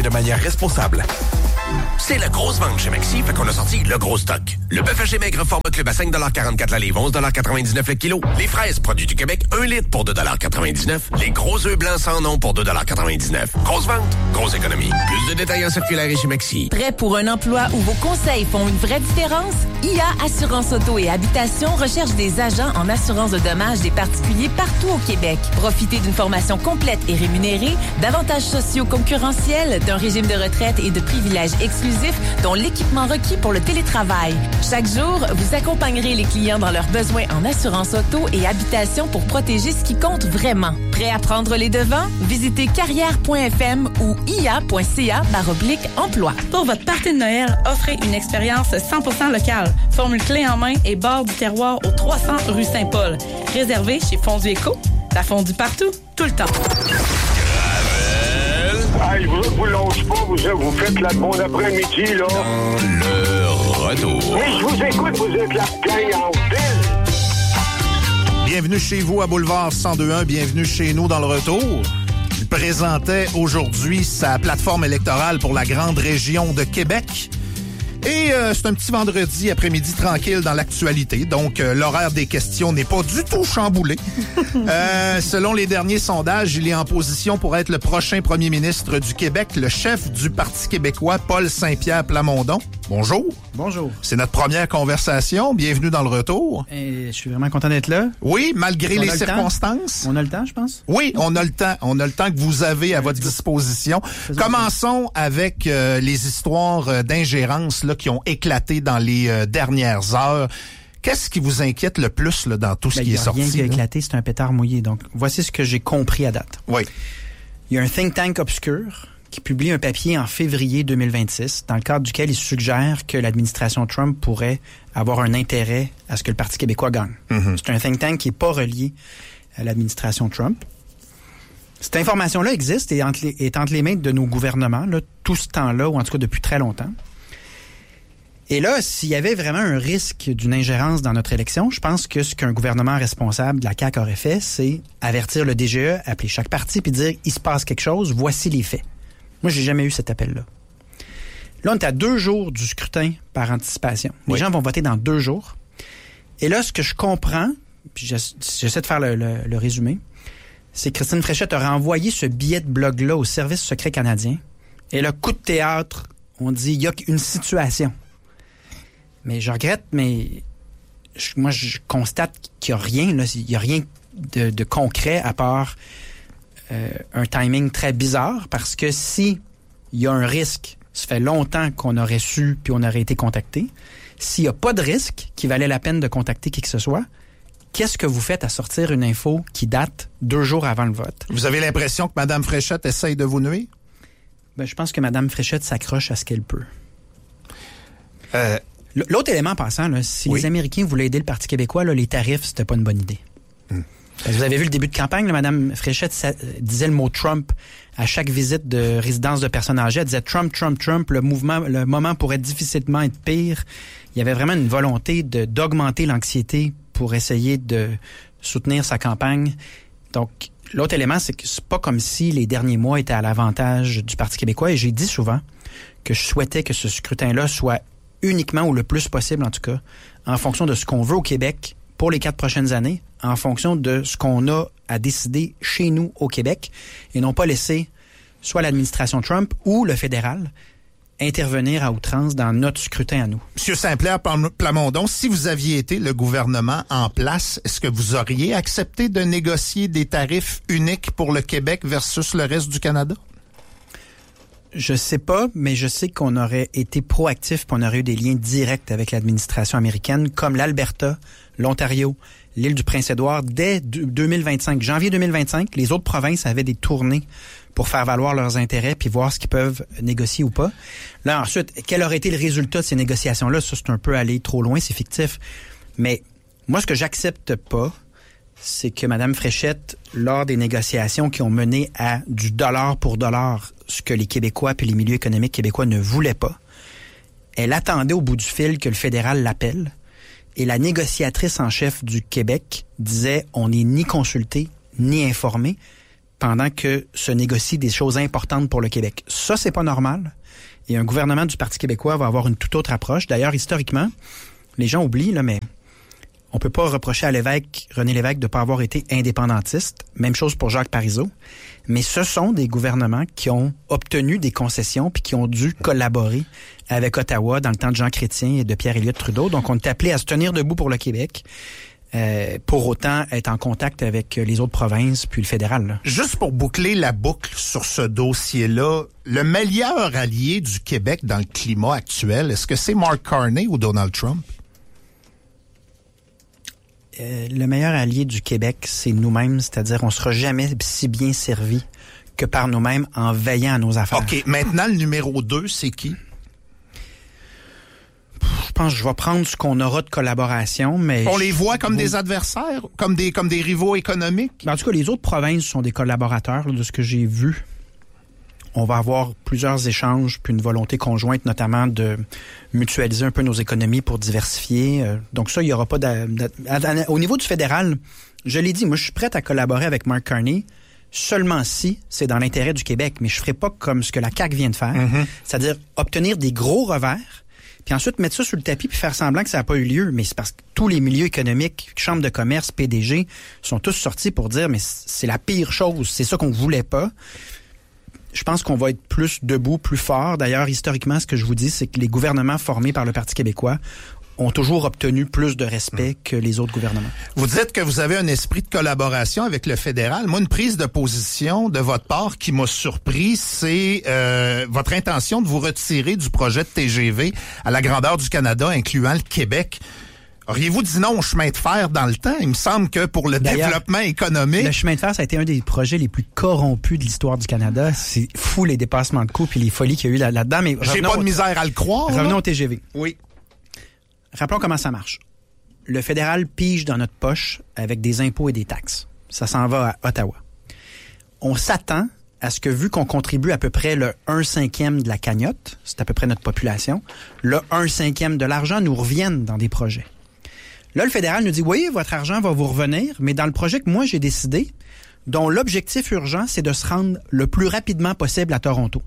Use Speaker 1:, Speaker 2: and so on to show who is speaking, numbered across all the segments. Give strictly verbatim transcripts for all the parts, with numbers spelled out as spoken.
Speaker 1: de manière responsable.
Speaker 2: C'est la grosse vente chez Maxi, fait qu'on a sorti le gros stock. Le bœuf haché maigre format club à cinq quarante-quatre la livre, onze quatre-vingt-dix-neuf le kilo. Les fraises, produits du Québec, un litre pour deux quatre-vingt-dix-neuf. Les gros œufs blancs sans nom pour deux quatre-vingt-dix-neuf. Grosse vente, grosse économie. Plus de détails en circulaire chez Maxi.
Speaker 3: Prêt pour un emploi où vos conseils font une vraie différence? I A Assurance Auto et Habitation recherche des agents en assurance de dommages des particuliers partout au Québec. Profitez d'une formation complète et rémunérée, d'avantages sociaux concurrentiels, d'un régime de retraite et de privilèges exclusifs, dont l'équipement requis pour le télétravail. Chaque jour, vous accompagnerez les clients dans leurs besoins en assurance auto et habitation pour protéger ce qui compte vraiment. Prêt à prendre les devants? Visitez carrière point f m ou i a point c a barre oblique emploi.
Speaker 4: Pour votre party de Noël, offrez une expérience cent pour cent locale. Formule clé en main et bar du terroir au trois cents rue Saint-Paul. Réservé chez Fondue Éco. La fondue partout, tout le temps.
Speaker 5: Hey, vous vous lâchez pas, vous, vous faites la bon après-midi, là.
Speaker 2: Dans le retour.
Speaker 5: Oui, je vous écoute, vous êtes la gang en ville.
Speaker 6: Bienvenue chez vous à Boulevard cent deux un, bienvenue chez nous dans le retour. Il présentait aujourd'hui sa plateforme électorale pour la grande région de Québec. Et euh, c'est un petit vendredi après-midi tranquille dans l'actualité, donc euh, l'horaire des questions n'est pas du tout chamboulé. euh, selon les derniers sondages, il est en position pour être le prochain premier ministre du Québec, le chef du Parti québécois, Paul Saint-Pierre Plamondon. Bonjour.
Speaker 7: Bonjour.
Speaker 6: C'est notre première conversation. Bienvenue dans le retour.
Speaker 7: Et je suis vraiment content d'être là.
Speaker 6: Oui, malgré
Speaker 7: on
Speaker 6: les circonstances.
Speaker 7: On a le temps, je pense?
Speaker 6: Oui, on a le temps. On a le temps que vous avez à votre disposition.
Speaker 7: Faisons
Speaker 6: Commençons ça. avec euh, les histoires euh, d'ingérence là, qui ont éclaté dans les euh, dernières heures. Qu'est-ce qui vous inquiète le plus là, dans tout ce
Speaker 7: ben,
Speaker 6: qui est sorti?
Speaker 7: Il n'y a rien qui a
Speaker 6: là?
Speaker 7: éclaté, c'est un pétard mouillé. Donc, voici ce que j'ai compris à date.
Speaker 6: Oui.
Speaker 7: Il y a un think tank obscur qui publie un papier en février deux mille vingt-six, dans le cadre duquel il suggère que l'administration Trump pourrait avoir un intérêt à ce que le Parti québécois gagne. Mm-hmm. C'est un think tank qui n'est pas relié à l'administration Trump. Cette information-là existe et entre les, est entre les mains de nos gouvernements, là, tout ce temps-là, ou en tout cas depuis très longtemps. Et là, s'il y avait vraiment un risque d'une ingérence dans notre élection, je pense que ce qu'un gouvernement responsable de la C A Q aurait fait, c'est avertir le D G E, appeler chaque parti puis dire « il se passe quelque chose, voici les faits ». Moi, j'ai jamais eu cet appel-là. Là, on est à deux jours du scrutin par anticipation. Les oui. gens vont voter dans deux jours. Et là, ce que je comprends, puis j'essaie de faire le, le, le résumé, c'est que Christine Fréchette a renvoyé ce billet de blog-là au Service secret canadien. Et le coup de théâtre, on dit, il y a une situation. Mais je regrette, mais je, moi, je constate qu'il n'y a rien, là. Il n'y a rien de, de concret à part euh, un timing très bizarre, parce que si il y a un risque, ça fait longtemps qu'on aurait su puis on aurait été contacté. S'il n'y a pas de risque qui valait la peine de contacter qui que ce soit, qu'est-ce que vous faites à sortir une info qui date deux jours avant le vote?
Speaker 6: Vous avez l'impression que Mme Fréchette essaye de vous nuire?
Speaker 7: Ben, je pense que Mme Fréchette s'accroche à ce qu'elle peut.
Speaker 6: Euh...
Speaker 7: L'autre élément en passant, là, si oui. les Américains voulaient aider le Parti québécois, là, les tarifs, c'était pas une bonne idée. Hmm. Vous avez vu le début de campagne, là, Mme Fréchette ça, disait le mot Trump à chaque visite de résidence de personnes âgées. Elle disait Trump, Trump, Trump, le mouvement, le moment pourrait difficilement être pire. Il y avait vraiment une volonté de, d'augmenter l'anxiété pour essayer de soutenir sa campagne. Donc, l'autre élément, c'est que c'est pas comme si les derniers mois étaient à l'avantage du Parti québécois. Et j'ai dit souvent que je souhaitais que ce scrutin-là soit uniquement, ou le plus possible en tout cas, en fonction de ce qu'on veut au Québec pour les quatre prochaines années, en fonction de ce qu'on a à décider chez nous au Québec, et non pas laisser soit l'administration Trump ou le fédéral intervenir à outrance dans notre scrutin à nous.
Speaker 6: Monsieur Saint-Pierre Plamondon, si vous aviez été le gouvernement en place, est-ce que vous auriez accepté de négocier des tarifs uniques pour le Québec versus le reste du Canada?
Speaker 7: Je sais pas, mais je sais qu'on aurait été proactif, puis on aurait eu des liens directs avec l'administration américaine, comme l'Alberta, l'Ontario, l'île du Prince-Édouard, dès deux mille vingt-cinq, janvier deux mille vingt-cinq, les autres provinces avaient des tournées pour faire valoir leurs intérêts puis voir ce qu'ils peuvent négocier ou pas. Là, ensuite, quel aurait été le résultat de ces négociations-là? Ça, c'est un peu aller trop loin, c'est fictif. Mais moi, ce que j'accepte pas, c'est que Mme Fréchette, lors des négociations qui ont mené à du dollar pour dollar, ce que les Québécois puis les milieux économiques québécois ne voulaient pas, elle attendait au bout du fil que le fédéral l'appelle, et la négociatrice en chef du Québec disait « on n'est ni consulté, ni informé », pendant que se négocient des choses importantes pour le Québec. Ça, c'est pas normal. Et un gouvernement du Parti québécois va avoir une toute autre approche. D'ailleurs, historiquement, les gens oublient, là, mais on peut pas reprocher à l'évêque, René Lévesque, de pas avoir été indépendantiste. Même chose pour Jacques Parizeau. Mais ce sont des gouvernements qui ont obtenu des concessions puis qui ont dû collaborer avec Ottawa dans le temps de Jean Chrétien et de Pierre-Éliott Trudeau. Donc, on est appelé à se tenir debout pour le Québec. Euh, pour autant être en contact avec les autres provinces puis le fédéral. Là.
Speaker 6: Juste pour boucler la boucle sur ce dossier-là, le meilleur allié du Québec dans le climat actuel, est-ce que c'est Mark Carney ou Donald Trump?
Speaker 7: Euh, le meilleur allié du Québec, c'est nous-mêmes, c'est-à-dire on sera jamais si bien servi que par nous-mêmes en veillant à nos affaires.
Speaker 6: OK, maintenant le numéro deux, c'est qui?
Speaker 7: Je pense que je vais prendre ce qu'on aura de collaboration, mais...
Speaker 6: On les voit comme
Speaker 7: vous...
Speaker 6: des adversaires, comme des comme des rivaux économiques?
Speaker 7: En tout cas, les autres provinces sont des collaborateurs, là, de ce que j'ai vu. On va avoir plusieurs échanges, puis une volonté conjointe, notamment de mutualiser un peu nos économies pour diversifier. Donc ça, il n'y aura pas... De, de, de, au niveau du fédéral, je l'ai dit, moi, je suis prête à collaborer avec Mark Carney, seulement si c'est dans l'intérêt du Québec, mais je ne ferai pas comme ce que la C A Q vient de faire, mm-hmm. c'est-à-dire obtenir des gros revers, puis ensuite mettre ça sur le tapis puis faire semblant que ça n'a pas eu lieu. Mais c'est parce que tous les milieux économiques, chambres de commerce, P D G, sont tous sortis pour dire mais c'est la pire chose, c'est ça qu'on voulait pas. Je pense qu'on va être plus debout, plus fort. D'ailleurs, historiquement, ce que je vous dis, c'est que les gouvernements formés par le Parti québécois ont toujours obtenu plus de respect que les autres gouvernements.
Speaker 6: Vous dites que vous avez un esprit de collaboration avec le fédéral. Moi, une prise de position de votre part qui m'a surpris, c'est euh, votre intention de vous retirer du projet de T G V à la grandeur du Canada, incluant le Québec. Auriez-vous dit non au chemin de fer dans le temps? Il me semble que pour le D'ailleurs, développement économique...
Speaker 7: Le chemin de fer, ça a été un des projets les plus corrompus de l'histoire du Canada. C'est fou les dépassements de coûts et les folies qu'il y a eu là- là-dedans. Mais
Speaker 6: J'ai pas de misère à le croire.
Speaker 7: Revenons
Speaker 6: là.
Speaker 7: au T G V.
Speaker 6: Oui.
Speaker 7: Rappelons comment ça marche. Le fédéral pige dans notre poche avec des impôts et des taxes. Ça s'en va à Ottawa. On s'attend à ce que, vu qu'on contribue à peu près le un cinquième de la cagnotte, c'est à peu près notre population, le un cinquième de l'argent nous revienne dans des projets. Là, le fédéral nous dit, oui, votre argent va vous revenir, mais dans le projet que moi j'ai décidé, dont l'objectif urgent, c'est de se rendre le plus rapidement possible à Toronto.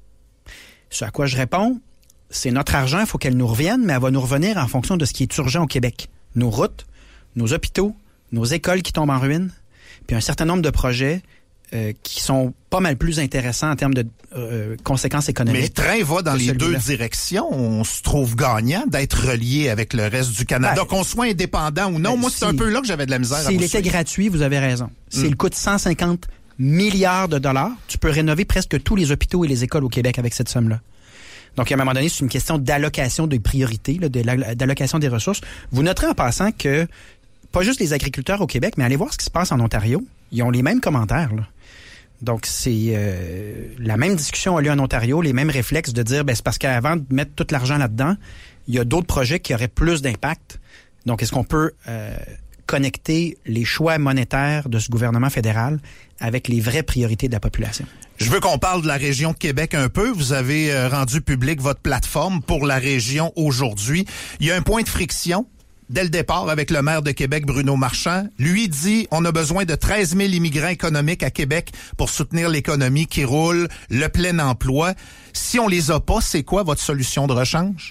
Speaker 7: Ce à quoi je réponds, c'est notre argent, il faut qu'elle nous revienne, mais elle va nous revenir en fonction de ce qui est urgent au Québec. Nos routes, nos hôpitaux, nos écoles qui tombent en ruine, puis un certain nombre de projets euh, qui sont pas mal plus intéressants en termes de euh, conséquences économiques.
Speaker 6: Mais le train va dans les deux directions. On se trouve gagnant d'être relié avec le reste du Canada, ben, qu'on soit indépendant ou non. Ben, Moi, c'est si, un peu là que j'avais de la misère à vous
Speaker 7: S'il était gratuit, vous avez raison. S'il mm. coûte cent cinquante milliards de dollars, tu peux rénover presque tous les hôpitaux et les écoles au Québec avec cette somme-là. Donc, à un moment donné, c'est une question d'allocation des priorités, là, de d'allocation des ressources. Vous noterez en passant que, pas juste les agriculteurs au Québec, mais allez voir ce qui se passe en Ontario. Ils ont les mêmes commentaires, là. Donc, c'est euh, la même discussion a lieu en Ontario, les mêmes réflexes de dire, ben c'est parce qu'avant de mettre tout l'argent là-dedans, il y a d'autres projets qui auraient plus d'impact. Donc, est-ce qu'on peut euh, connecter les choix monétaires de ce gouvernement fédéral avec les vraies priorités de la population?
Speaker 6: Je veux qu'on parle de la région de Québec un peu. Vous avez euh, rendu public votre plateforme pour la région aujourd'hui. Il y a un point de friction dès le départ avec le maire de Québec, Bruno Marchand. Lui dit, on a besoin de treize mille immigrants économiques à Québec pour soutenir l'économie qui roule, le plein emploi. Si on les a pas, c'est quoi votre solution de rechange?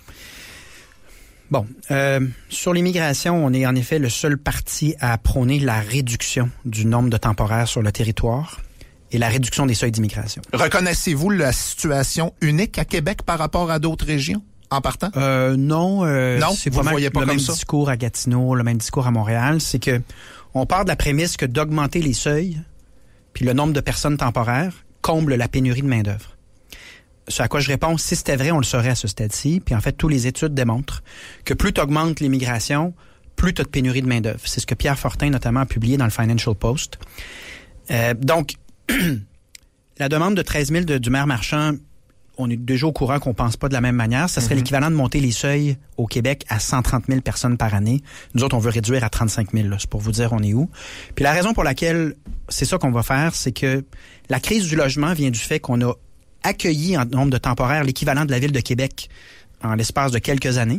Speaker 7: Bon, euh, sur l'immigration, on est en effet le seul parti à prôner la réduction du nombre de temporaires sur le territoire et la réduction des seuils d'immigration.
Speaker 6: Reconnaissez-vous la situation unique à Québec par rapport à d'autres régions? En partant?
Speaker 7: Euh, non, euh,
Speaker 6: non,
Speaker 7: c'est
Speaker 6: vous
Speaker 7: pas
Speaker 6: le voyez pas
Speaker 7: le
Speaker 6: comme
Speaker 7: même
Speaker 6: ça?
Speaker 7: discours à Gatineau, le même discours à Montréal. C'est que on part de la prémisse que d'augmenter les seuils, puis le nombre de personnes temporaires comble la pénurie de main-d'œuvre. Ce à quoi je réponds, si c'était vrai, on le saurait à ce stade-ci. Puis en fait, toutes les études démontrent que plus tu augmentes l'immigration, plus tu as de pénurie de main-d'œuvre. C'est ce que Pierre Fortin, notamment, a publié dans le Financial Post. Euh, donc, la demande de treize mille de, du maire Marchand, on est déjà au courant qu'on pense pas de la même manière. Ça serait mm-hmm. l'équivalent de monter les seuils au Québec à cent trente mille personnes par année. Nous autres, on veut réduire à trente-cinq mille. Là. C'est pour vous dire on est où. Puis la raison pour laquelle c'est ça qu'on va faire, c'est que la crise du logement vient du fait qu'on a accueilli en nombre de temporaires l'équivalent de la ville de Québec en l'espace de quelques années.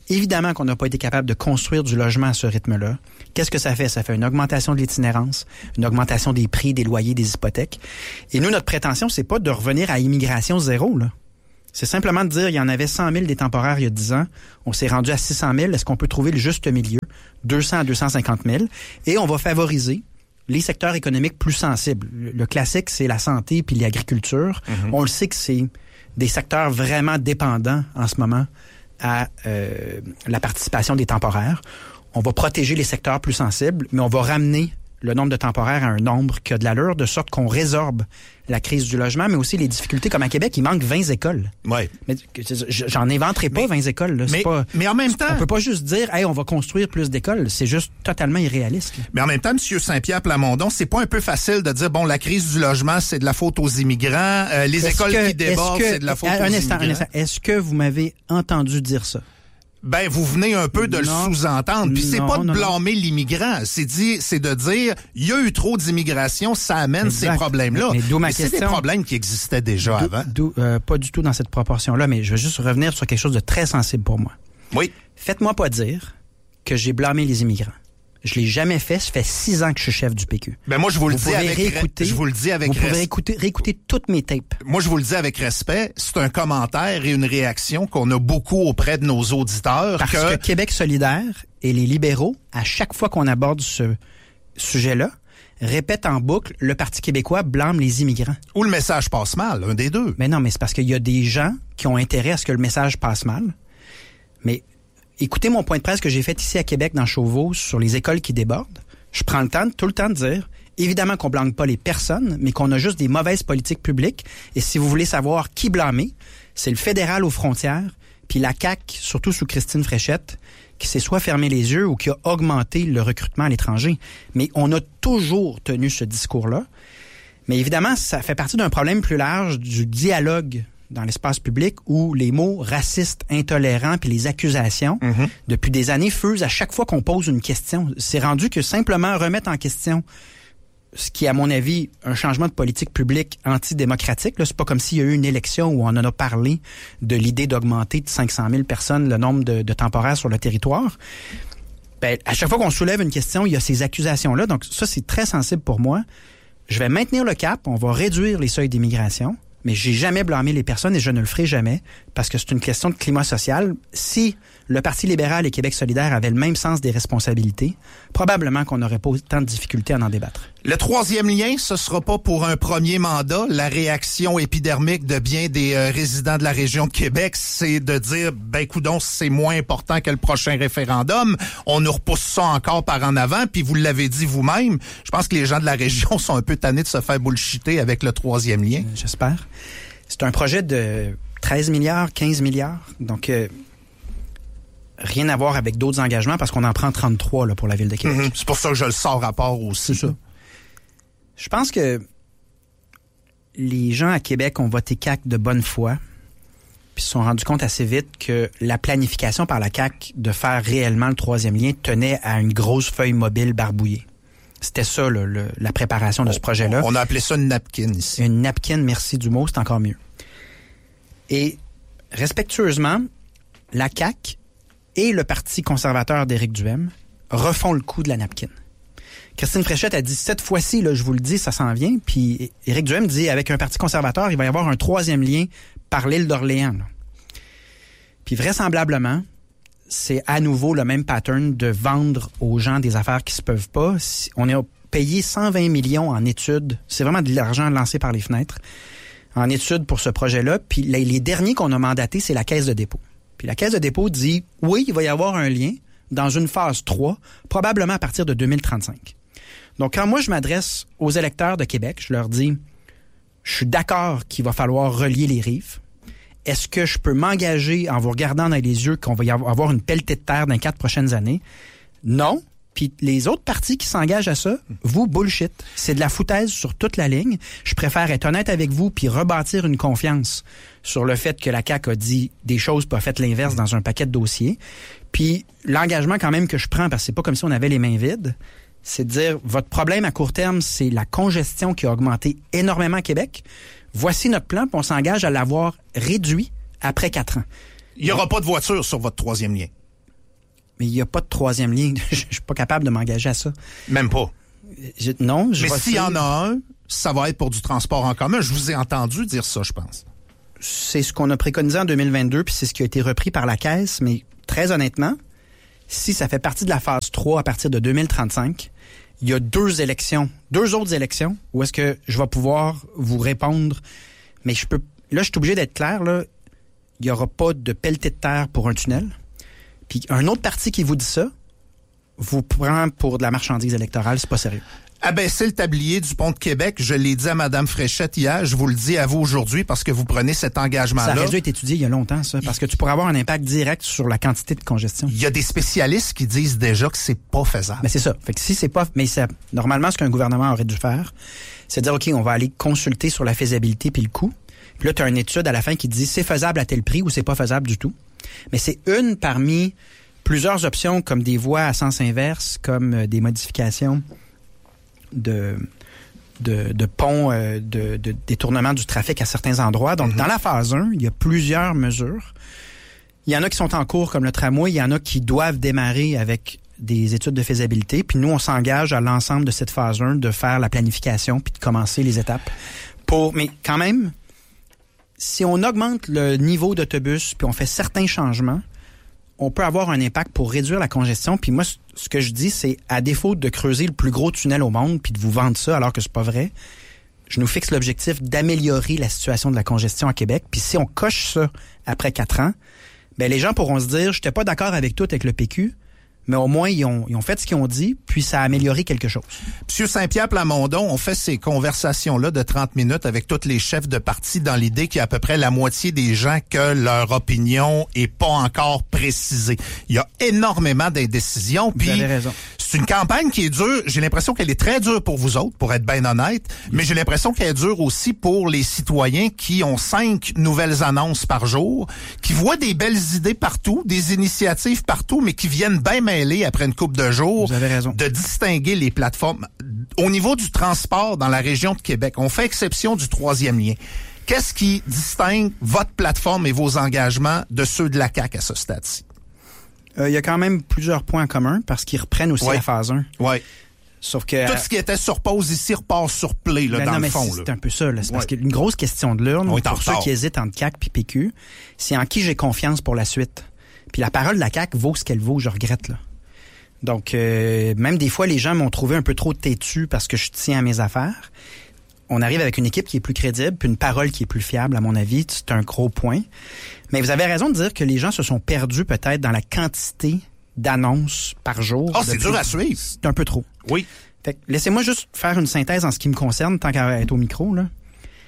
Speaker 7: Évidemment qu'on n'a pas été capable de construire du logement à ce rythme-là. Qu'est-ce que ça fait? Ça fait une augmentation de l'itinérance, une augmentation des prix, des loyers, des hypothèques. Et nous, notre prétention, c'est pas de revenir à immigration zéro, là. C'est simplement de dire, il y en avait cent mille des temporaires il y a dix ans. On s'est rendu à six cent mille. Est-ce qu'on peut trouver le juste milieu? deux cents à deux cent cinquante mille. Et on va favoriser les secteurs économiques plus sensibles. Le classique, c'est la santé puis l'agriculture. Mm-hmm. On le sait que c'est des secteurs vraiment dépendants en ce moment à euh, la participation des temporaires. On va protéger les secteurs plus sensibles, mais on va ramener le nombre de temporaires à un nombre qui a de l'allure, de sorte qu'on résorbe la crise du logement, mais aussi les difficultés. Comme à Québec, il manque vingt écoles.
Speaker 6: Ouais.
Speaker 7: Mais j'en inventerai pas mais, vingt écoles. Là.
Speaker 6: Mais,
Speaker 7: pas,
Speaker 6: mais en même temps...
Speaker 7: On peut pas juste dire, hey, on va construire plus d'écoles. C'est juste totalement irréaliste. Là.
Speaker 6: Mais en même temps, M. Saint-Pierre Plamondon, c'est pas un peu facile de dire, bon, la crise du logement, c'est de la faute aux immigrants. Euh, les
Speaker 7: est-ce
Speaker 6: écoles
Speaker 7: que,
Speaker 6: qui débordent, c'est de la faute
Speaker 7: un
Speaker 6: aux
Speaker 7: instant,
Speaker 6: immigrants.
Speaker 7: Un instant. Est-ce que vous m'avez entendu dire ça?
Speaker 6: Ben, vous venez un peu de
Speaker 7: non,
Speaker 6: le sous-entendre. Puis c'est
Speaker 7: non,
Speaker 6: pas de
Speaker 7: non,
Speaker 6: blâmer non. l'immigrant. C'est dit, c'est de dire, il y a eu trop d'immigration, ça amène exact. ces problèmes-là.
Speaker 7: Mais, mais d'où ma
Speaker 6: mais
Speaker 7: question.
Speaker 6: C'est des problèmes qui existaient déjà
Speaker 7: d'où,
Speaker 6: avant.
Speaker 7: D'où, euh, pas du tout dans cette proportion-là, mais je veux juste revenir sur quelque chose de très sensible pour moi.
Speaker 6: Oui.
Speaker 7: Faites-moi pas dire que j'ai blâmé les immigrants. Je l'ai jamais fait. Ça fait six ans que je suis chef du P Q.
Speaker 6: Ben moi, je vous le
Speaker 7: vous
Speaker 6: dis avec
Speaker 7: réécouter,
Speaker 6: je vous le dis avec
Speaker 7: Vous pouvez
Speaker 6: res...
Speaker 7: réécouter, réécouter toutes mes tapes.
Speaker 6: Moi, je vous le dis avec respect. C'est un commentaire et une réaction qu'on a beaucoup auprès de nos auditeurs.
Speaker 7: Parce
Speaker 6: que,
Speaker 7: que Québec solidaire et les libéraux, à chaque fois qu'on aborde ce sujet-là, répètent en boucle, le Parti québécois blâme les immigrants.
Speaker 6: Ou le message passe mal, un des deux.
Speaker 7: Mais non, mais c'est parce qu'il y a des gens qui ont intérêt à ce que le message passe mal. Mais écoutez mon point de presse que j'ai fait ici à Québec, dans Chauveau, sur les écoles qui débordent. Je prends le temps, tout le temps de dire, évidemment qu'on blâme pas les personnes, mais qu'on a juste des mauvaises politiques publiques. Et si vous voulez savoir qui blâmer, c'est le fédéral aux frontières, puis la C A Q, surtout sous Christine Fréchette, qui s'est soit fermé les yeux ou qui a augmenté le recrutement à l'étranger. Mais on a toujours tenu ce discours-là. Mais évidemment, ça fait partie d'un problème plus large du dialogue dans l'espace public où les mots racistes, intolérants puis les accusations, mm-hmm. depuis des années, fusent à chaque fois qu'on pose une question. C'est rendu que simplement remettre en question ce qui est, à mon avis, un changement de politique publique antidémocratique. Là, c'est pas comme s'il y a eu une élection où on en a parlé de l'idée d'augmenter de cinq cent mille personnes le nombre de, de temporaires sur le territoire. Ben, à chaque fois qu'on soulève une question, il y a ces accusations-là. Donc ça, c'est très sensible pour moi. Je vais maintenir le cap. On va réduire les seuils d'immigration. Mais j'ai jamais blâmé les personnes et je ne le ferai jamais parce que c'est une question de climat social. Si le Parti libéral et Québec solidaire avaient le même sens des responsabilités, probablement qu'on n'aurait pas autant de difficultés à en débattre.
Speaker 6: Le troisième lien, ce sera pas pour un premier mandat. La réaction épidermique de bien des euh, résidents de la région de Québec, c'est de dire, ben coudonc, c'est moins important que le prochain référendum. On nous repousse ça encore par en avant. Puis vous l'avez dit vous-même, je pense que les gens de la région sont un peu tannés de se faire bullshiter avec le troisième lien.
Speaker 7: Euh, j'espère. C'est un projet de treize milliards, quinze milliards. Donc, euh, rien à voir avec d'autres engagements parce qu'on en prend trente-trois là, pour la Ville de Québec.
Speaker 6: Mm-hmm. C'est pour ça que je le sors rapport aussi.
Speaker 7: C'est ça. Je pense que les gens à Québec ont voté C A Q de bonne foi puis se sont rendus compte assez vite que la planification par la C A Q de faire réellement le troisième lien tenait à une grosse feuille mobile barbouillée. C'était ça, là, le, la préparation de ce projet-là.
Speaker 6: On a appelé ça une napkin ici.
Speaker 7: Une napkin, merci du mot, c'est encore mieux. Et respectueusement, la C A Q et le Parti conservateur d'Éric Duhem refont le coup de la napkin. Christine Fréchette a dit, cette fois-ci, là, je vous le dis, ça s'en vient. Puis Éric Duhem dit, avec un Parti conservateur, il va y avoir un troisième lien par l'île d'Orléans. Là. Puis vraisemblablement, c'est à nouveau le même pattern de vendre aux gens des affaires qui se peuvent pas. On a payé cent vingt millions en études. C'est vraiment de l'argent lancé par les fenêtres en études pour ce projet-là. Puis les, les derniers qu'on a mandatés, c'est la Caisse de dépôt. Puis la Caisse de dépôt dit, oui, il va y avoir un lien dans une phase trois, probablement à partir de deux mille trente-cinq. Donc, quand moi, je m'adresse aux électeurs de Québec, je leur dis, je suis d'accord qu'il va falloir relier les rives. Est-ce que je peux m'engager en vous regardant dans les yeux qu'on va y avoir une pelletée de terre dans les quatre prochaines années? Non. Puis les autres partis qui s'engagent à ça, vous, bullshit. C'est de la foutaise sur toute la ligne. Je préfère être honnête avec vous puis rebâtir une confiance sur le fait que la C A Q a dit des choses pas faites l'inverse dans un paquet de dossiers. Puis l'engagement quand même que je prends, parce que c'est pas comme si on avait les mains vides, c'est de dire, votre problème à court terme, c'est la congestion qui a augmenté énormément à Québec. Voici notre plan, puis on s'engage à l'avoir réduit après quatre ans.
Speaker 6: Il n'y aura pas de voiture sur votre troisième lien.
Speaker 7: mais il n'y a pas de troisième lien. Je suis pas capable de m'engager à ça.
Speaker 6: Même pas.
Speaker 7: Je, non, je
Speaker 6: Mais s'il y en a un, ça va être pour du transport en commun. Je vous ai entendu dire ça, je pense.
Speaker 7: C'est ce qu'on a préconisé en deux mille vingt-deux, puis c'est ce qui a été repris par la Caisse, mais très honnêtement, si ça fait partie de la phase trois à partir de deux mille trente-cinq, il y a deux élections, deux autres élections, où est-ce que je vais pouvoir vous répondre, mais je peux, là, je suis obligé d'être clair, là, il n'y aura pas de pelleté de terre pour un tunnel. Puis un autre parti qui vous dit ça, vous prend pour de la marchandise électorale, c'est pas sérieux.
Speaker 6: Abaisser le tablier du pont de Québec, je l'ai dit à Mme Fréchette hier, je vous le dis à vous aujourd'hui parce que vous prenez cet engagement-là.
Speaker 7: Ça aurait dû être étudié il y a longtemps, ça, parce que tu pourrais avoir un impact direct sur la quantité de congestion.
Speaker 6: Il y a des spécialistes qui disent déjà que c'est pas faisable.
Speaker 7: Mais c'est ça. Fait que si c'est pas, mais ça, normalement, ce qu'un gouvernement aurait dû faire, c'est de dire, OK, on va aller consulter sur la faisabilité puis le coût. Puis là, tu as une étude à la fin qui dit c'est faisable à tel prix ou c'est pas faisable du tout. Mais c'est une parmi plusieurs options comme des voies à sens inverse, comme des modifications de, de, de ponts, euh, de, de détournement du trafic à certains endroits. Donc, mm-hmm. dans la phase un, il y a plusieurs mesures. Il y en a qui sont en cours comme le tramway, il y en a qui doivent démarrer avec des études de faisabilité. Puis nous, on s'engage à l'ensemble de cette phase un de faire la planification puis de commencer les étapes. Pour, mais quand même, si on augmente le niveau d'autobus puis on fait certains changements, on peut avoir un impact pour réduire la congestion. Puis moi, ce que je dis, c'est à défaut de creuser le plus gros tunnel au monde puis de vous vendre ça alors que c'est pas vrai, je nous fixe l'objectif d'améliorer la situation de la congestion à Québec. Puis si on coche ça après quatre ans, ben les gens pourront se dire, j'étais pas d'accord avec tout avec le P Q, mais au moins, ils ont, ils ont fait ce qu'ils ont dit, puis ça a amélioré quelque chose.
Speaker 6: Monsieur Saint-Pierre Plamondon, on fait ces conversations-là de trente minutes avec tous les chefs de parti dans l'idée qu'il y a à peu près la moitié des gens que leur opinion est pas encore précisée. Il y a énormément d'indécisions.
Speaker 7: Vous avez raison.
Speaker 6: C'est une campagne qui est dure. J'ai l'impression qu'elle est très dure pour vous autres, pour être bien honnête, mais j'ai l'impression qu'elle est dure aussi pour les citoyens qui ont cinq nouvelles annonces par jour, qui voient des belles idées partout, des initiatives partout, mais qui viennent bien mêler après une couple de jours.
Speaker 7: Vous avez raison.
Speaker 6: De distinguer les plateformes. Au niveau du transport dans la région de Québec, on fait exception du troisième lien. Qu'est-ce qui distingue votre plateforme et vos engagements de ceux de la C A Q à ce stade-ci?
Speaker 7: Il euh, y a quand même plusieurs points en commun parce qu'ils reprennent aussi
Speaker 6: ouais.
Speaker 7: la phase un.
Speaker 6: Oui.
Speaker 7: Sauf que...
Speaker 6: Tout ce qui était sur pause ici repart sur play, là,
Speaker 7: ben
Speaker 6: dans
Speaker 7: non,
Speaker 6: le
Speaker 7: mais
Speaker 6: fond.
Speaker 7: C'est
Speaker 6: là.
Speaker 7: un peu ça. Là. C'est
Speaker 6: ouais.
Speaker 7: parce qu'une grosse question de l'urne,
Speaker 6: oui,
Speaker 7: pour ceux qui hésitent entre C A Q et P Q, c'est en qui j'ai confiance pour la suite. Puis la parole de la C A Q vaut ce qu'elle vaut, je regrette. Là. Donc, euh, même des fois, les gens m'ont trouvé un peu trop têtu parce que je tiens à mes affaires. On arrive avec une équipe qui est plus crédible, puis une parole qui est plus fiable, à mon avis. C'est un gros point. Mais vous avez raison de dire que les gens se sont perdus peut-être dans la quantité d'annonces par jour.
Speaker 6: Oh, c'est dur à suivre.
Speaker 7: C'est un peu trop.
Speaker 6: Oui.
Speaker 7: Fait que laissez-moi juste faire une synthèse en ce qui me concerne, tant qu'à être au micro, là.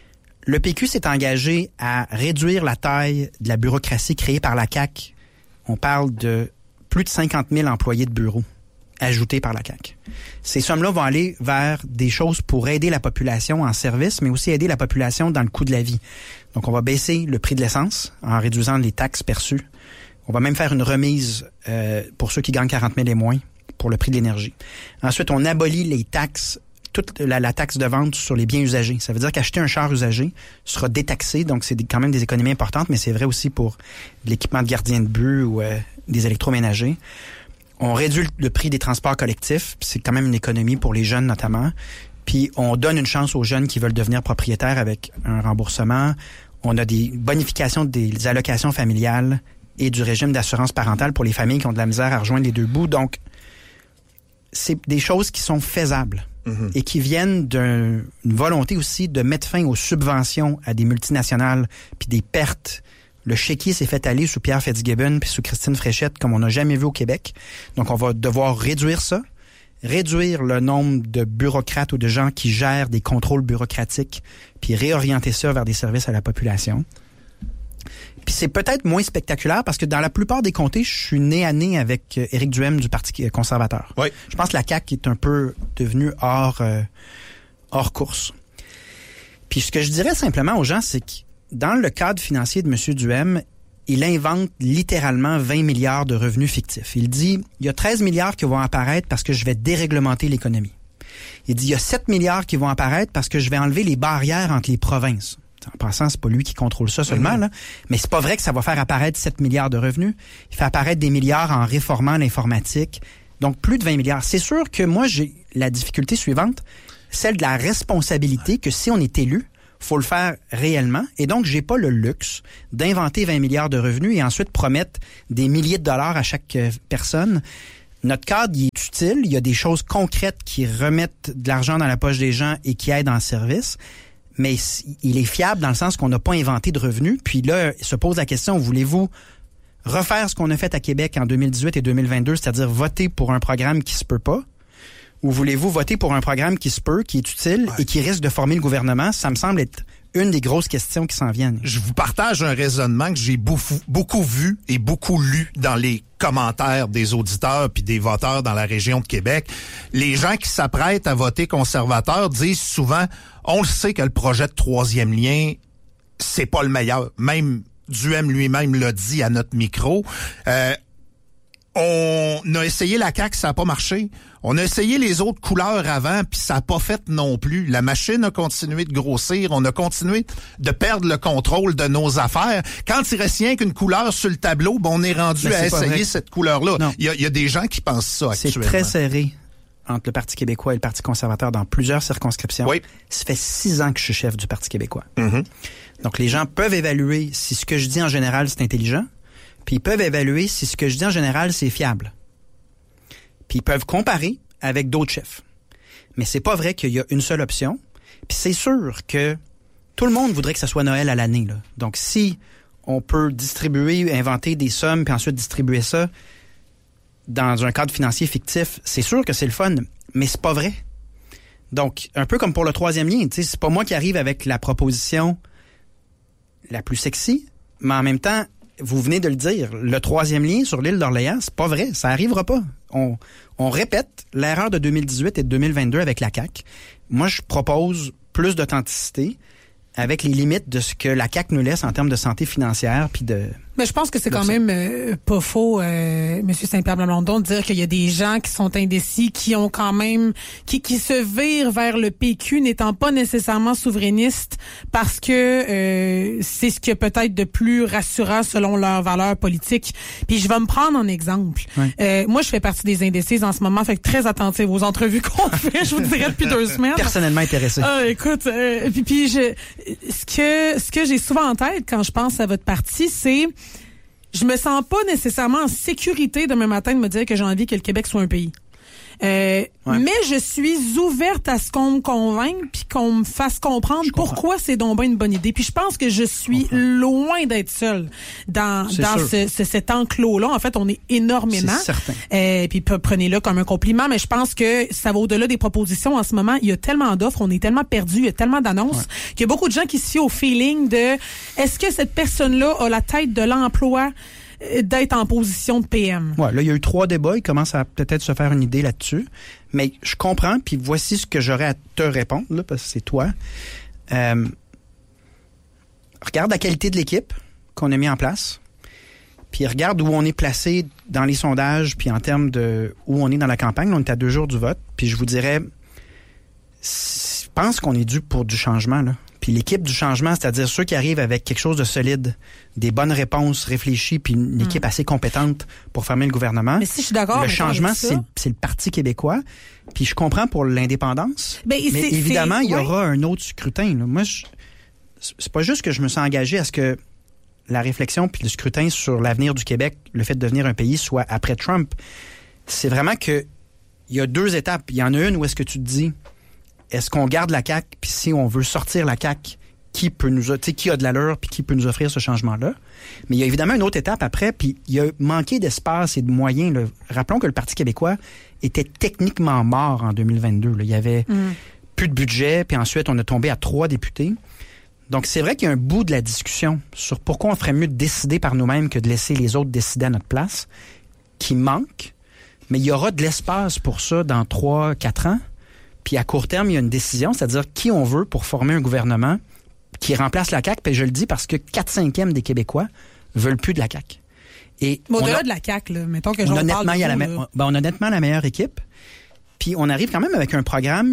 Speaker 7: Le P Q s'est engagé à réduire la taille de la bureaucratie créée par la C A Q. On parle de plus de cinquante mille employés de bureau ajoutés par la C A Q. Ces sommes-là vont aller vers des choses pour aider la population en service, mais aussi aider la population dans le coût de la vie. Donc, on va baisser le prix de l'essence en réduisant les taxes perçues. On va même faire une remise euh, pour ceux qui gagnent quarante mille et moins pour le prix de l'énergie. Ensuite, on abolit les taxes, toute la, la taxe de vente sur les biens usagés. Ça veut dire qu'acheter un char usagé sera détaxé, donc c'est des, quand même des économies importantes, mais c'est vrai aussi pour l'équipement de gardien de but ou euh, des électroménagers. On réduit le, le prix des transports collectifs, c'est quand même une économie pour les jeunes notamment. Puis on donne une chance aux jeunes qui veulent devenir propriétaires avec un remboursement. On a des bonifications des allocations familiales et du régime d'assurance parentale pour les familles qui ont de la misère à rejoindre les deux bouts. Donc, c'est des choses qui sont faisables mm-hmm. et qui viennent d'une volonté aussi de mettre fin aux subventions à des multinationales puis des pertes. Le chéquier s'est fait aller sous Pierre Fitzgibbon puis sous Christine Fréchette comme on n'a jamais vu au Québec. Donc, on va devoir réduire ça, réduire le nombre de bureaucrates ou de gens qui gèrent des contrôles bureaucratiques puis réorienter ça vers des services à la population. Puis c'est peut-être moins spectaculaire parce que dans la plupart des comtés, je suis nez à nez avec Éric Duhem du Parti conservateur. Oui. Je pense que la C A Q est un peu devenue hors, euh, hors course. Puis ce que je dirais simplement aux gens, c'est que dans le cadre financier de M. Duhem, il invente littéralement vingt milliards de revenus fictifs. Il dit, il y a treize milliards qui vont apparaître parce que je vais déréglementer l'économie. Il dit, il y a sept milliards qui vont apparaître parce que je vais enlever les barrières entre les provinces. En passant, c'est pas lui qui contrôle ça seulement, mm-hmm. là. Mais c'est pas vrai que ça va faire apparaître sept milliards de revenus. Il fait apparaître des milliards en réformant l'informatique. Donc, plus de vingt milliards. C'est sûr que moi, j'ai la difficulté suivante, celle de la responsabilité que si on est élu, faut le faire réellement. Et donc, j'ai pas le luxe d'inventer vingt milliards de revenus et ensuite promettre des milliers de dollars à chaque euh, personne. Notre cadre, il est utile. Il y a des choses concrètes qui remettent de l'argent dans la poche des gens et qui aident en service. Mais il est fiable dans le sens qu'on n'a pas inventé de revenus. Puis là, se pose la question, voulez-vous refaire ce qu'on a fait à Québec en deux mille dix-huit et deux mille vingt-deux, c'est-à-dire voter pour un programme qui se peut pas? Ou voulez-vous voter pour un programme qui se peut, qui est utile ouais. et qui risque de former le gouvernement? Ça me semble être une des grosses questions qui s'en viennent.
Speaker 6: Je vous partage un raisonnement que j'ai beaucoup, beaucoup vu et beaucoup lu dans les commentaires des auditeurs puis des voteurs dans la région de Québec. Les gens qui s'apprêtent à voter conservateur disent souvent, on le sait que le projet de troisième lien, c'est pas le meilleur. Même Duhem lui-même l'a dit à notre micro. Euh, On a essayé la C A Q, ça n'a pas marché. On a essayé les autres couleurs avant, puis ça n'a pas fait non plus. La machine a continué de grossir. On a continué de perdre le contrôle de nos affaires. Quand il reste rien qu'une couleur sur le tableau, ben on est rendu à essayer cette couleur-là. Il y, a, il y a des gens qui pensent ça actuellement.
Speaker 7: C'est très serré entre le Parti québécois et le Parti conservateur dans plusieurs circonscriptions. Oui. Ça fait six ans que je suis chef du Parti québécois. Mm-hmm. Donc, les gens peuvent évaluer si ce que je dis en général, c'est intelligent. Puis ils peuvent évaluer si ce que je dis en général, c'est fiable. Puis ils peuvent comparer avec d'autres chefs. Mais c'est pas vrai qu'il y a une seule option. Puis c'est sûr que tout le monde voudrait que ça soit Noël à l'année, là. Donc si on peut distribuer, inventer des sommes, puis ensuite distribuer ça dans un cadre financier fictif, c'est sûr que c'est le fun, mais c'est pas vrai. Donc, un peu comme pour le troisième lien, tu sais, c'est pas moi qui arrive avec la proposition la plus sexy, mais en même temps, vous venez de le dire, le troisième lien sur l'île d'Orléans, c'est pas vrai, ça arrivera pas. On, on répète l'erreur de deux mille dix-huit et de deux mille vingt-deux avec la C A Q. Moi, je propose plus d'authenticité avec les limites de ce que la C A Q nous laisse en termes de santé financière puis de...
Speaker 1: Mais je pense que c'est quand même euh, pas faux, euh, M. Saint-Pierre-Blamondon, de dire qu'il y a des gens qui sont indécis, qui ont quand même, qui, qui se virent vers le P Q n'étant pas nécessairement souverainistes parce que euh, c'est ce qui est peut-être de plus rassurant selon leurs valeurs politiques. Puis je vais me prendre en exemple. Ouais. Euh, moi, je fais partie des indécises en ce moment, fait que très attentive aux entrevues qu'on fait, je vous dirais depuis deux semaines.
Speaker 7: Personnellement intéressé.
Speaker 1: Ah, écoute, euh, puis, puis je, ce que ce que j'ai souvent en tête quand je pense à votre parti, c'est je me sens pas nécessairement en sécurité demain matin de me dire que j'ai envie que le Québec soit un pays. Euh, ouais. Mais je suis ouverte à ce qu'on me convainque puis qu'on me fasse comprendre pourquoi c'est donc bien une bonne idée. Puis je pense que je suis loin d'être seule dans c'est dans ce, ce, cet enclos-là. En fait, on est énormément.
Speaker 7: C'est certain.
Speaker 1: Euh, puis prenez-le comme un compliment, mais je pense que ça va au-delà des propositions en ce moment. Il y a tellement d'offres, on est tellement perdu, il y a tellement d'annonces ouais. qu'il y a beaucoup de gens qui se fient au feeling de est-ce que cette personne-là a la tête de l'emploi d'être en position de P M.
Speaker 7: Ouais, là, il y a eu trois débats. Il commence à peut-être se faire une idée là-dessus. Mais je comprends, puis voici ce que j'aurais à te répondre, là, parce que c'est toi. Euh, regarde la qualité de l'équipe qu'on a mis en place, puis regarde où on est placé dans les sondages, puis en termes de où on est dans la campagne. Là, on est à deux jours du vote, puis je vous dirais, je pense qu'on est dû pour du changement, là. Puis l'équipe du changement, c'est-à-dire ceux qui arrivent avec quelque chose de solide, des bonnes réponses réfléchies, puis une équipe mmh. assez compétente pour fermer le gouvernement.
Speaker 1: Mais si je suis d'accord,
Speaker 7: le changement, c'est, c'est le Parti québécois. Puis je comprends pour l'indépendance, ben, mais c'est, évidemment, c'est, il y aura ouais. un autre scrutin. Là. Moi, je, c'est pas juste que je me sens engagé à ce que la réflexion puis le scrutin sur l'avenir du Québec, le fait de devenir un pays, soit après Trump. C'est vraiment que il y a deux étapes. Il y en a une où est-ce que tu te dis, est-ce qu'on garde la C A Q, puis si on veut sortir la C A Q, qui peut nous, tu sais, qui a de l'allure, puis qui peut nous offrir ce changement-là? Mais il y a évidemment une autre étape après, puis il y a manqué d'espace et de moyens. Là. Rappelons que le Parti québécois était techniquement mort en deux mille vingt-deux. Là. Il y avait mm. plus de budget, puis ensuite on a tombé à trois députés. Donc c'est vrai qu'il y a un bout de la discussion sur pourquoi on ferait mieux de décider par nous-mêmes que de laisser les autres décider à notre place, qui manque. Mais il y aura de l'espace pour ça dans trois, quatre ans. Puis à court terme, il y a une décision, c'est-à-dire qui on veut pour former un gouvernement qui remplace la C A Q. Puis je le dis parce que quatre cinquièmes des Québécois veulent plus de la C A Q. Et
Speaker 1: bon, au-delà de la C A Q, là, mettons que j'en parle de
Speaker 7: la
Speaker 1: vous,
Speaker 7: me- ben, on a nettement la meilleure équipe. Puis on arrive quand même avec un programme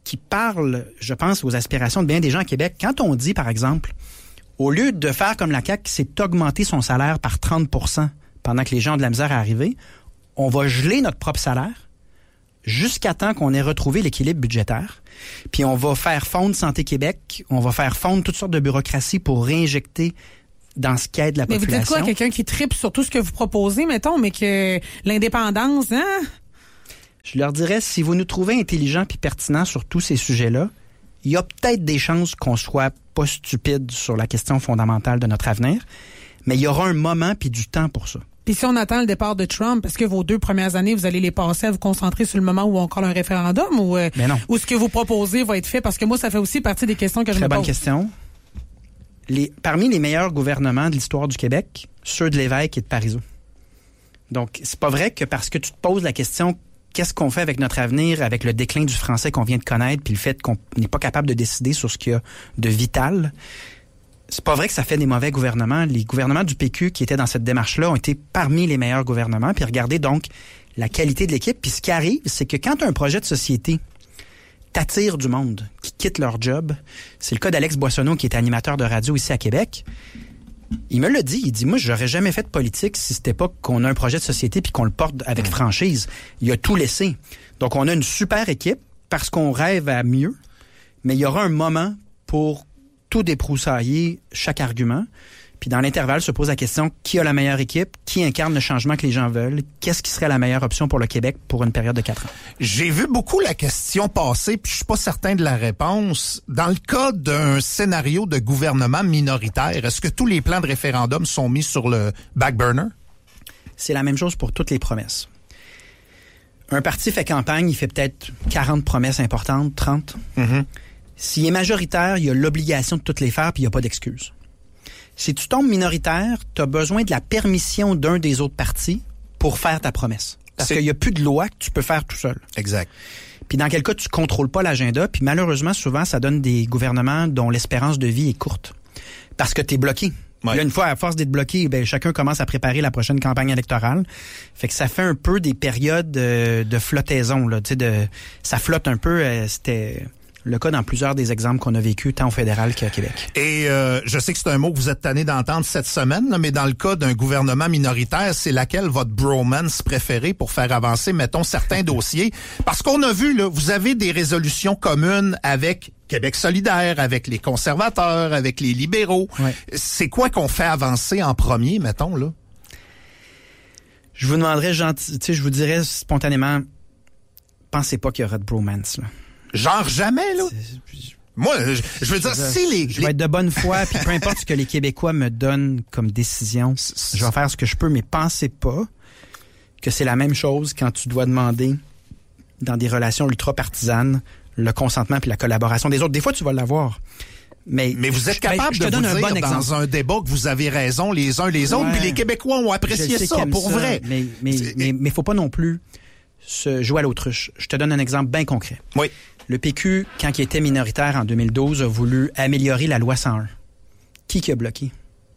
Speaker 7: qui parle, je pense, aux aspirations de bien des gens à Québec. Quand on dit, par exemple, au lieu de faire comme la C A Q, c'est augmenter son salaire par trente pour cent pendant que les gens ont de la misère à arriver, on va geler notre propre salaire jusqu'à temps qu'on ait retrouvé l'équilibre budgétaire. Puis on va faire fondre Santé Québec, on va faire fondre toutes sortes de bureaucraties pour réinjecter dans ce qu'aide la
Speaker 1: mais
Speaker 7: population.
Speaker 1: Mais vous dites quoi, quelqu'un qui tripe sur tout ce que vous proposez, mettons, mais que l'indépendance, hein?
Speaker 7: Je leur dirais, si vous nous trouvez intelligents puis pertinents sur tous ces sujets-là, il y a peut-être des chances qu'on soit pas stupide sur la question fondamentale de notre avenir, mais il y aura un moment puis du temps pour ça.
Speaker 1: Puis si on attend le départ de Trump, est-ce que vos deux premières années, vous allez les passer à vous concentrer sur le moment où on colle un référendum ou, euh, ou ce que vous proposez va être fait? Parce que moi, ça fait aussi partie des questions que je me pose.
Speaker 7: Très bonne question. Les, parmi les meilleurs gouvernements de l'histoire du Québec, ceux de Lévesque et de Parizeau. Donc, c'est pas vrai que parce que tu te poses la question qu'est-ce qu'on fait avec notre avenir, avec le déclin du français qu'on vient de connaître, puis le fait qu'on n'est pas capable de décider sur ce qu'il y a de vital, c'est pas vrai que ça fait des mauvais gouvernements. Les gouvernements du P Q qui étaient dans cette démarche-là ont été parmi les meilleurs gouvernements. Puis regardez donc la qualité de l'équipe. Puis ce qui arrive, c'est que quand un projet de société t'attire du monde qui quitte leur job, c'est le cas d'Alex Boissonneau qui est animateur de radio ici à Québec. Il me l'a dit, il dit, moi, j'aurais jamais fait de politique si c'était pas qu'on a un projet de société puis qu'on le porte avec franchise. Il a tout laissé. Donc, on a une super équipe parce qu'on rêve à mieux, mais il y aura un moment pour tout débroussailler, chaque argument. Puis dans l'intervalle, se pose la question, qui a la meilleure équipe? Qui incarne le changement que les gens veulent? Qu'est-ce qui serait la meilleure option pour le Québec pour une période de quatre ans?
Speaker 6: J'ai vu beaucoup la question passer, puis je suis pas certain de la réponse. Dans le cas d'un scénario de gouvernement minoritaire, est-ce que tous les plans de référendum sont mis sur le back burner?
Speaker 7: C'est la même chose pour toutes les promesses. Un parti fait campagne, il fait peut-être quarante promesses importantes, trente. Mm-hmm. S'il est majoritaire, il a l'obligation de toutes les faire, puis il n'y a pas d'excuse. Si tu tombes minoritaire, tu as besoin de la permission d'un des autres partis pour faire ta promesse. Parce qu'il n'y a plus de loi que tu peux faire tout seul.
Speaker 6: Exact.
Speaker 7: Puis dans quel cas, tu contrôles pas l'agenda. Puis malheureusement, souvent, ça donne des gouvernements dont l'espérance de vie est courte. Parce que tu es bloqué. Ouais. Là, une fois, à force d'être bloqué, ben, chacun commence à préparer la prochaine campagne électorale. Fait que ça fait un peu des périodes de, de flottaison. Là, tu sais, de, ça flotte un peu. Euh, c'était... le cas dans plusieurs des exemples qu'on a vécu tant au fédéral qu'à Québec.
Speaker 6: Et euh, je sais que c'est un mot que vous êtes tanné d'entendre cette semaine, là, mais dans le cas d'un gouvernement minoritaire, c'est laquelle votre bromance préférée pour faire avancer, mettons, certains dossiers? Parce qu'on a vu, là, vous avez des résolutions communes avec Québec solidaire, avec les conservateurs, avec les libéraux. Ouais. C'est quoi qu'on fait avancer en premier, mettons, là?
Speaker 7: Je vous demanderais, gentil, tu sais, je vous dirais spontanément, pensez pas qu'il y aura de bromance, là.
Speaker 6: Genre jamais, là. C'est... Moi, je, je veux dire, si les...
Speaker 7: Je vais être de bonne foi, puis peu importe ce que les Québécois me donnent comme décision, je vais faire ce que je peux, mais pensez pas que c'est la même chose quand tu dois demander, dans des relations ultra-partisanes, le consentement puis la collaboration des autres. Des fois, tu vas l'avoir. Mais,
Speaker 6: mais vous êtes capable de vous dire un bon dans un débat que vous avez raison les uns les autres, ouais. Puis les Québécois ont apprécié ça, pour ça, vrai.
Speaker 7: Mais mais, mais mais faut pas non plus se jouer à l'autruche. Je te donne un exemple bien concret.
Speaker 6: Oui.
Speaker 7: Le P Q, quand il était minoritaire en deux mille douze, a voulu améliorer la loi cent un. Qui qui a bloqué?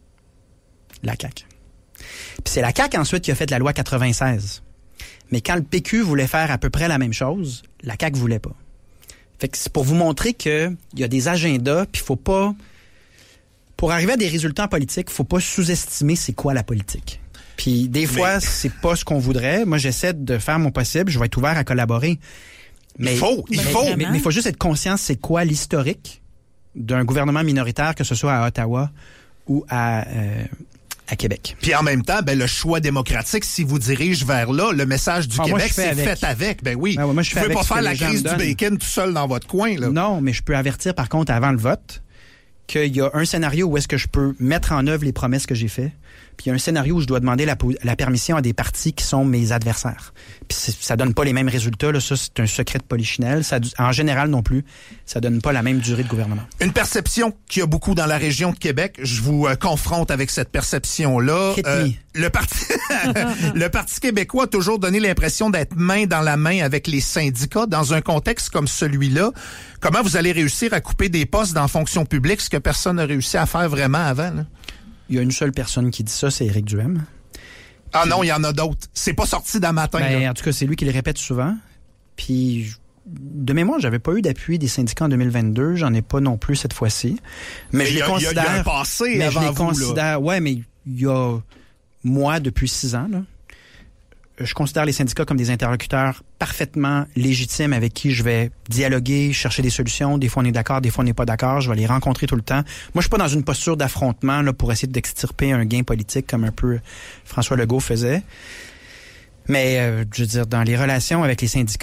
Speaker 7: La C A Q. Puis c'est la C A Q ensuite qui a fait la loi quatre-vingt-seize. Mais quand le P Q voulait faire à peu près la même chose, la C A Q voulait pas. Fait que c'est pour vous montrer que il y a des agendas, puis faut pas... Pour arriver à des résultats politiques, faut pas sous-estimer c'est quoi la politique. Puis des fois, mais... c'est pas ce qu'on voudrait. Moi, j'essaie de faire mon possible. Je vais être ouvert à collaborer. Mais,
Speaker 6: il faut, il
Speaker 7: mais,
Speaker 6: faut.
Speaker 7: Mais il faut juste être conscient c'est quoi l'historique d'un gouvernement minoritaire, que ce soit à Ottawa ou à... Euh, à Québec.
Speaker 6: Puis en même temps, ben le choix démocratique, si vous dirige vers là, le message du ah, Québec, c'est avec. fait avec. Ben oui.
Speaker 7: Ah, ouais, moi, je
Speaker 6: vous ne pouvez pas faire la crise du bacon tout seul dans votre coin, là.
Speaker 7: Non, mais je peux avertir par contre avant le vote qu'il y a un scénario où est-ce que je peux mettre en œuvre les promesses que j'ai faites, puis il y a un scénario où je dois demander la, la permission à des partis qui sont mes adversaires. Puis ça donne pas les mêmes résultats, là, ça c'est un secret de polichinelle. Ça, en général non plus, ça donne pas la même durée de gouvernement.
Speaker 6: Une perception qu'il y a beaucoup dans la région de Québec, je vous euh, confronte avec cette perception-là. Euh, le parti le Parti québécois a toujours donné l'impression d'être main dans la main avec les syndicats dans un contexte comme celui-là. Comment vous allez réussir à couper des postes dans la fonction publique, ce que personne n'a réussi à faire vraiment avant, là?
Speaker 7: Il y a une seule personne qui dit ça, c'est Éric Duhem.
Speaker 6: Ah puis, non, il y en a d'autres. C'est pas sorti d'un matin.
Speaker 7: Ben, en tout cas, c'est lui qui le répète souvent. Puis de mémoire, j'avais pas eu d'appui des syndicats en deux mille vingt-deux. J'en ai pas non plus cette fois-ci. Mais,
Speaker 6: mais
Speaker 7: je les
Speaker 6: a,
Speaker 7: considère...
Speaker 6: Il y, y a un passé
Speaker 7: mais
Speaker 6: avant
Speaker 7: je les
Speaker 6: vous,
Speaker 7: considère,
Speaker 6: là.
Speaker 7: Ouais, mais il y a... Moi, depuis six ans, là, je considère les syndicats comme des interlocuteurs parfaitement légitimes avec qui je vais dialoguer, chercher des solutions. Des fois, on est d'accord, des fois, on n'est pas d'accord. Je vais les rencontrer tout le temps. Moi, je suis pas dans une posture d'affrontement là pour essayer d'extirper un gain politique comme un peu François Legault faisait. Mais, euh, je veux dire, dans les relations avec les syndicats,